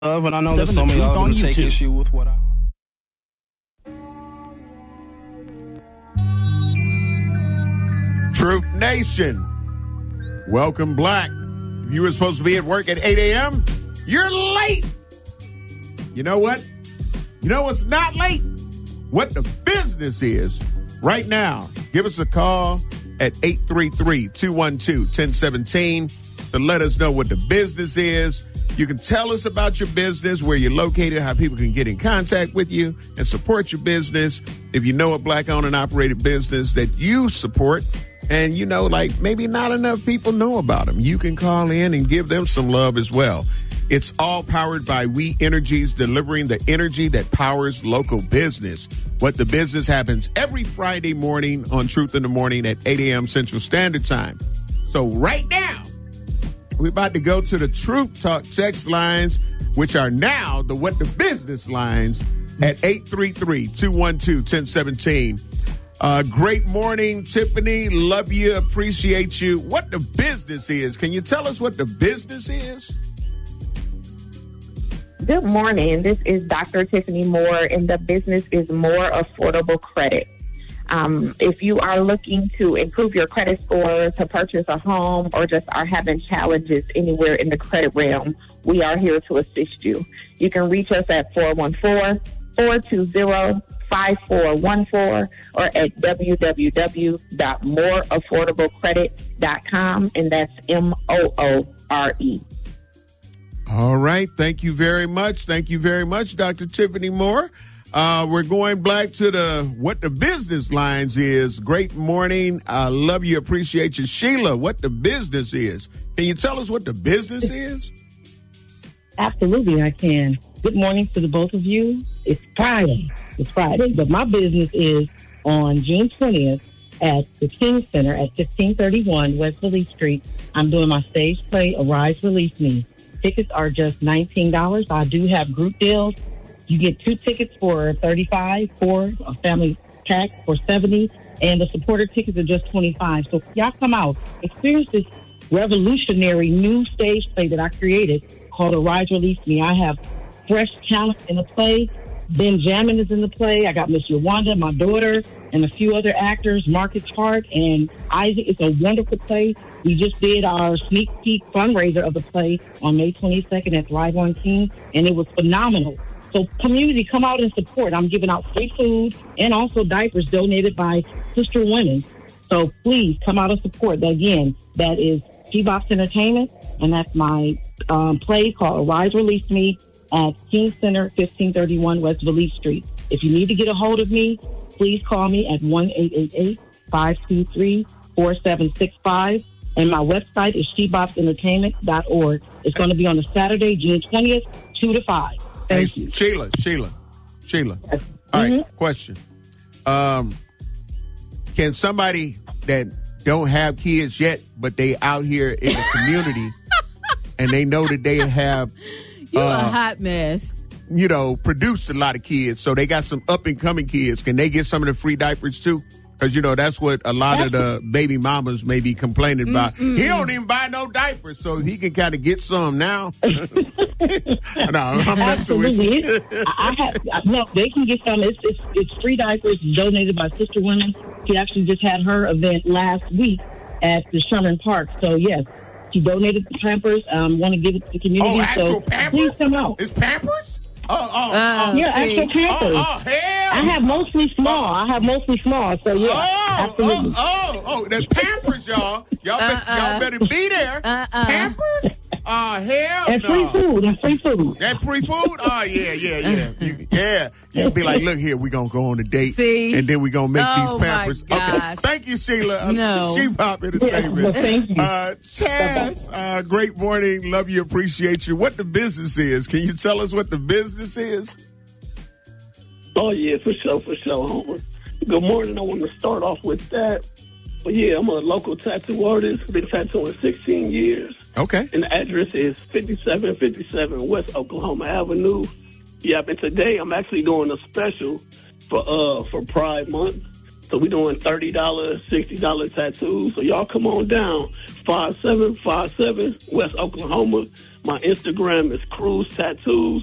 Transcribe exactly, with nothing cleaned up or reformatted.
Love, and I know that some of y'all gonna take issue with what I. Truth Nation, welcome, Black. You were supposed to be at work at eight a.m. You're late. You know what? You know what's not late? What the business is right now. Give us a call at eight three three, two one two, one oh one seven to let us know what the business is. You can tell us about your business, where you're located, how people can get in contact with you and support your business. If you know a Black-owned and operated business that you support, and you know, like maybe not enough people know about them, you can call in and give them some love as well. It's all powered by We Energies, delivering the energy that powers local business. What the Business happens every Friday morning on Truth in the Morning at eight a.m. Central Standard Time. So right now, we're about to go to the Truth Talk text lines, which are now the What the Business lines at eight three three, two one two, one oh one seven. Uh, great morning, Tiffany. Love you. Appreciate you. What the business is. Can you tell us what the business is? Good morning. This is Doctor Tiffany Moore, and the business is More Affordable Credit. Um, if you are looking to improve your credit score, to purchase a home, or just are having challenges anywhere in the credit realm, we are here to assist you. You can reach us at four one four, four two zero, five four one four or at w w w dot more affordable credit dot com, and that's M O O R E. All right. Thank you very much. Thank you very much, Doctor Tiffany Moore. Uh, we're going back to the What the Business lines is. Great morning. I love you. Appreciate you. Sheila, what the business is. Can you tell us what the business is? Absolutely, I can. Good morning to the both of you. It's Friday. It's Friday, but my business is on June twentieth at the King Center at fifteen thirty-one West Valley Street. I'm doing my stage play, Arise, Release Me. Tickets are just nineteen dollars. I do have group deals. You get two tickets for thirty-five dollars, for a family pack for seventy dollars, and the supporter tickets are just twenty-five dollars. So y'all come out, experience this revolutionary new stage play that I created called Arise, Release Me. I have fresh talent in the play. Benjamin is in the play. I got Miss Yawanda, my daughter, and a few other actors, Marcus Hart and Isaac. It's a wonderful play. We just did our sneak peek fundraiser of the play on May twenty-second at Thrive on King, and it was phenomenal. So community, come out and support. I'm giving out free food and also diapers donated by Sister Women. So please come out and support. Again, that is G-Box Entertainment, and that's my um, play called Arise, Release Me at King Center, fifteen thirty-one West Valley Street. If you need to get a hold of me, please call me at one eight eight eight, five two three, four seven six five. And my website is she box entertainment dot org. It's going to be on a Saturday, June twentieth, two to five. Thank hey, you. Sheila, Sheila, Sheila. Yes. All Mm-hmm. right, question. Um, can somebody that don't have kids yet, but they out here in the community and they know that they have You uh, a hot mess. you know, produced a lot of kids, so they got some up-and-coming kids. Can they get some of the free diapers, too? Because, you know, that's what a lot of the baby mamas may be complaining about. Mm-mm. He don't even buy no diapers, so he can kind of get some now. No, I'm messing with Absolutely. you. It's- I have, I- no, they can get some. It's, it's, it's free diapers donated by Sister Women. She actually just had her event last week at the Sherman Park. So, yes, she donated the Pampers. Um, want to give it to the community. Oh, actual so Pampers? please come out. It's Pampers? Oh, oh, Uh, oh. Yeah, see. actual Pampers. Oh, oh, hell. I have mostly small. I have mostly small. So, yeah, Oh, absolutely. oh, oh, oh, that's Pampers, y'all. Y'all, bet, Uh-uh. y'all better be there. Uh-uh. Pampers? Oh, hell And no. free food. And free food. That free food? Oh, yeah, yeah, yeah. You, yeah. You can be like, look here, we're going to go on a date. See? And then we're going to make Oh, these my Pampers. Okay. gosh. Thank you, Sheila. No. She Pop Entertainment. Yeah, thank you. Uh, Chaz, uh, great morning. Love you. Appreciate you. What the business is. Can you tell us what the business is? Oh, yeah, for sure, for sure, Homer. Good morning. I want to start off with that. But, yeah, I'm a local tattoo artist. Been tattooing sixteen years. Okay. And the address is fifty-seven fifty-seven West Oklahoma Avenue. Yeah, and today I'm actually doing a special for uh for Pride Month. So we're doing thirty dollars, sixty dollars tattoos. So y'all come on down. five seven five seven, West Oklahoma. My Instagram is Cruz Tattoos.